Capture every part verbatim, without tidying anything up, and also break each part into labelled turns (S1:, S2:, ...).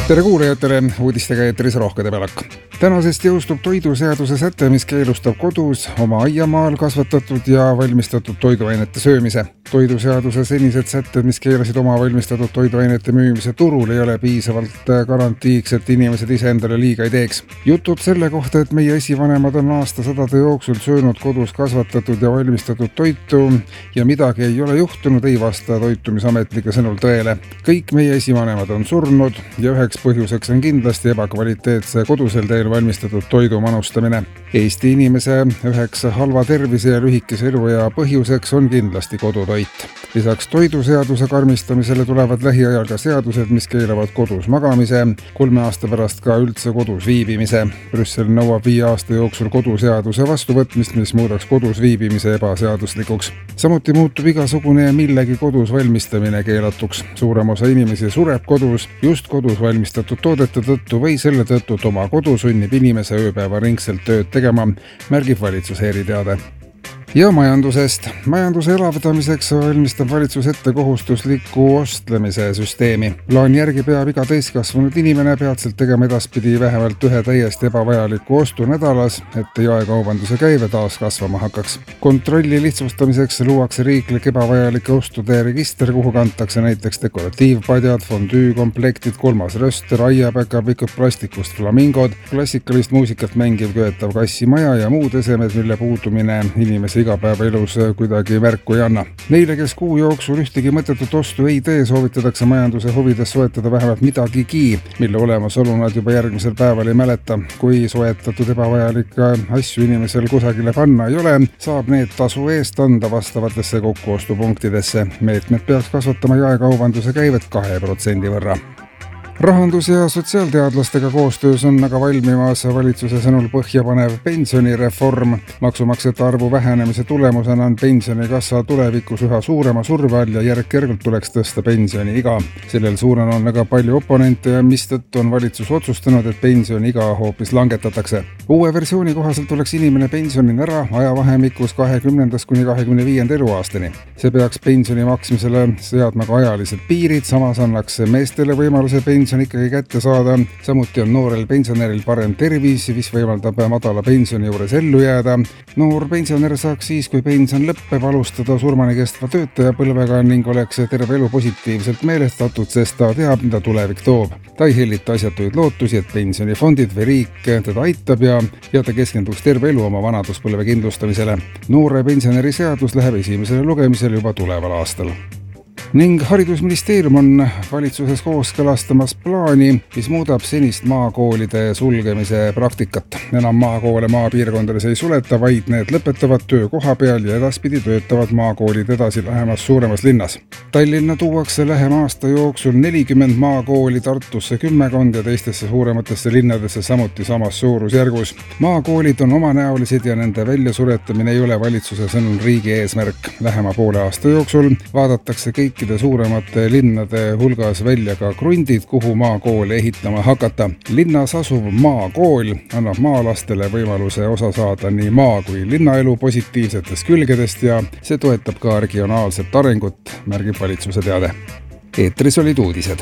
S1: Tere kuulajatele, uudistega eetris Rohkede Pelak. Tänasest jõustub toiduseaduse säte, mis keelustab kodus oma aiamaal kasvatatud ja valmistatud toiduainete söömise. Toiduseaduse senised sätted, mis keelasid oma valmistatud toiduainete müümise turul, ei ole piisavalt garantiiks, et inimesed ise endale liiga ei teeks. Jutud selle kohta, et meie esivanemad on aastasadade jooksul söönud kodus kasvatatud ja valmistatud toitu ja midagi ei ole juhtunud, ei vasta toitumisametnike sõnul tõele. Kõik meie esivanemad on surnud ja üheks põhjuseks on kindlasti ebakvaliteetse kodusel teel valmistatud toidu manustamine. Eesti inimese üheks halva tervise ja lühikese eluea põhjuseks on kindlasti kodutoit. Lisaks toiduseaduse karmistamisele tulevad lähiajal ka seadused, mis keelavad kodus magamise, kolme aasta pärast ka üldse kodus viibimise. Brüssel nõuab viie aasta jooksul koduseaduse vastuvõtmist, mis muudaks kodus viibimise ebaseaduslikuks. Samuti muutub igasugune millegi kodus valmistamine keelatuks. Suurem osa inimesi sureb kodus just kodus valmistatud toodete tõttu või selle tõttu, et oma kodu sunnib inimese ööpäeva ringselt tööd tegema, märgib valitsuse eriteade. Ja majandusest. Majanduse elavdamiseks valmistab valitsus ette kohustusliku ostlemise süsteemi. Plaani järgi peab iga täiskasvanud inimene peatselt tegema edaspidi vähemalt ühe täiesti ebavajaliku ostu nädalas, et jaekaubanduse käive taas kasvama hakkaks. Kontrolli lihtsustamiseks luuakse riiklik ebavajalike ostude register, kuhu kantakse näiteks dekoratiivpadjad, fondüükomplektid, kolmas röster, aiapäkapikud, plastikust flamingod, klassikalist muusikat mängiv köetav kassimaja ja muud esemed, mille puudumine inimese igapäevaelus kuidagi märku ei anna. Neile, kes kuu jooksul ühtegi mõttetut ostu ei tee, soovitatakse majanduse huvides soetada vähemalt midagigi, mille olemasolu nad juba järgmisel päeval ei mäleta. Kui soetatud ebavajalikke asju inimesel kusagile panna ei ole, saab need tasu eest anda vastavatesse kokkuostupunktidesse. Meetmed peaks kasvatama jaekaubanduse käivet kahe protsendi võrra. Rahandus- ja sotsiaalteadlastega koostöös on aga valmimas valitsuse sõnul põhjapanev pensionireform. Maksumaksjate arvu vähenemise tulemusena on pensionikassa tulevikus üha suurema surve all ja järk-järgult tuleks tõsta pensioni iga. Sellel suuren on väga palju oponente ja mistõttu on valitsus otsustanud, et pensioni iga hoopis langetatakse. Uue versiooni kohaselt tuleks inimene pensionin ära ajavahemikus kahekümnendast kuni kahekümne viienda eluaastani. See peaks pensioni maksmisele seadma ka ajalised piirid, samas annaks meestele võimaluse pensioni pension ikkagi kätte saada. Samuti on noorel pensionäril parem tervis, mis võimaldab madala pensioni juures ellu jääda. Noor pensionär saaks siis, kui pension lõppeb, alustada surmani kestva töötaja põlvega ning oleks terve elu positiivselt meelestatud, sest ta teab, mida tulevik toob. Ta ei hellita asjatuid lootusi, et pensionifondid või riik teda aitab ja, ja ta keskenduks terve elu oma vanaduspõlve kindlustamisele. Noore pensionäri seadus läheb esimesele lugemisele juba tuleval aastal. Ning haridusministeerium on valitsuses kooskõlastamas plaani, mis muudab senist maakoolide sulgemise praktikat. Enam maakoole maapiirkondades ei suleta, vaid need lõpetavad töö koha peal ja edaspidi töötavad maakoolid edasi lähemas suuremas linnas. Tallinna tuuakse lähema aasta jooksul nelikümmend maakooli, Tartusse kümmekond ja teistesse suurematesse linnadesse samuti samas suurusjärgus. Maakoolid on omanäolised ja nende väljasuretamine ei ole valitsuse sõnul riigi eesmärk. Lähema poole aasta jooksul vaadatakse kõik kõikide suuremate linnade hulgas välja ka krundid, kuhu maakoole ehitama hakata. Linnas asuv maakool annab maalastele võimaluse osa saada nii maa kui linnaelu positiivsetest külgedest ja see toetab ka regionaalset arengut, märgib valitsuse teade. Eetris olid uudised.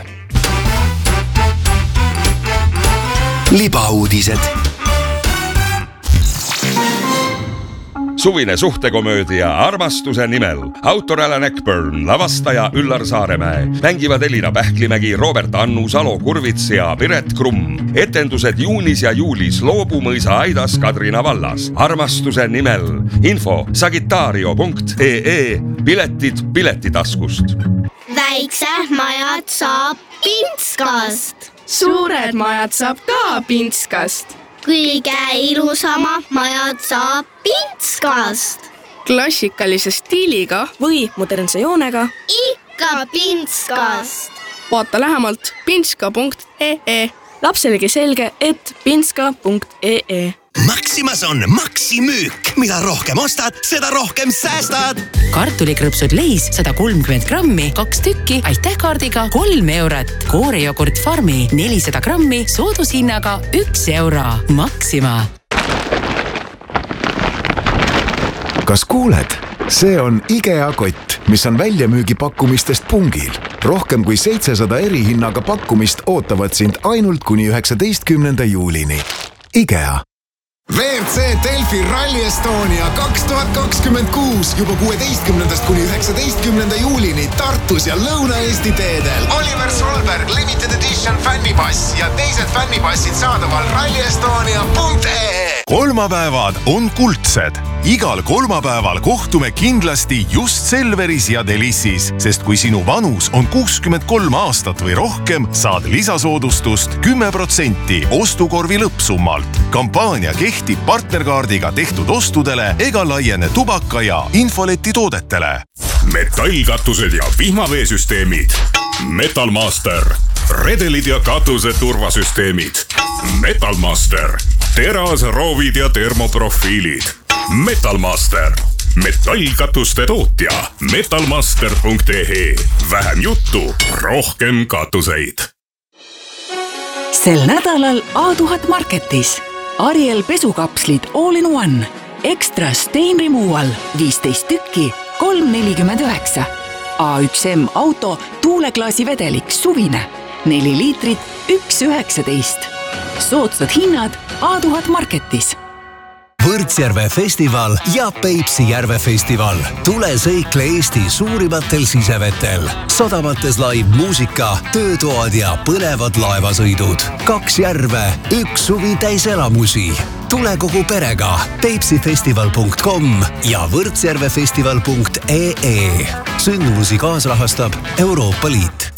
S2: Libauudised. Suvine suhtekomöödia Armastuse nimel. Autor Alan Eckburn, lavastaja Üllar Saaremäe. Mängivad Elina Pähklimägi, Robert Annus, Alo Kurvits ja Piret Krumm. Etendused juunis ja juulis Loobumõisa Aidas Kadrina vallas. Armastuse nimel. Info sagitario punkt ee. Piletid piletitaskust.
S3: Väiksed majad saab Pintskast.
S4: Suured majad saab ka Pintskast.
S3: Kõige ilusama majad saab Pintskast.
S4: Klassikalise stiiliga või modernse joonega.
S3: Ikka Pintskast.
S4: Vaata lähemalt pintska punkt ee. Lapselegi selge, et pintska punkt ee.
S2: Maximas on maksimüük. Mida rohkem ostad, seda rohkem säästad.
S5: Kartulikrõpsud Leis sada kolmkümmend grammi, kaks tükki, aitäh kaardiga kolm eurot. Koorejogurt Farmi nelisada grammi, soodushinnaga üks euro. Maxima.
S6: Kas kuuled? See on IKEA kott, mis on väljamüügipakkumistest pungil. rohkem kui seitsesada erihinnaga pakkumist ootavad sind ainult kuni üheksateistkümnenda juulini. IKEA. V R C Delfi Rally Estonia kaks tuhat kakskümmend kuus juba kuueteistkümnendast kuni üheksateistkümnenda juulini Tartus ja Lõuna-Eesti teedel. Oliver Solberg Limited Edition fännipass ja teised fännipassid saadaval rally estonia punkt e e.
S7: Kolmapäevad on kuldsed. Igal kolmapäeval kohtume kindlasti just Selveris ja Delissis, sest kui sinu vanus on kuuskümmend kolm aastat või rohkem, saad lisasoodustust kümme protsenti ostukorvi lõppsummalt. Kampaania kehtib partnerkaardiga tehtud ostudele ega laiene tubaka ja infoleti toodetele.
S8: Metallkatused ja vihmaveesüsteemid. Metalmaster. Redelid ja katuse turvasüsteemid. Metalmaster. Teras, roovid ja termoprofiilid. Metalmaster. Metallkatuste tootja. metalmaster punkt e e. Vähem juttu, rohkem katuseid.
S5: Sel nädalal A tuhat Marketis. Ariel pesukapslid all in one. Extra stain removal viisteist tükki, kolm nelikümmend üheksa. A üks M auto tuuleklaasi vedelik suvine. neli liitrit, üks üheksateist. Soodsad hinnad A tuhat Marketis.
S9: Võrtsjärve festival ja Peipsi järve festival. Tule sõikle Eesti suurimatel sisevetel. Sadamates live muusika, töötoad ja põlevad laevasõidud. Kaks järve, üks suvi täis elamusi. Tule kogu perega peipsifestival punkt com ja võrtsjärvefestival punkt e e. Sündmusi kaasrahastab Euroopa Liit.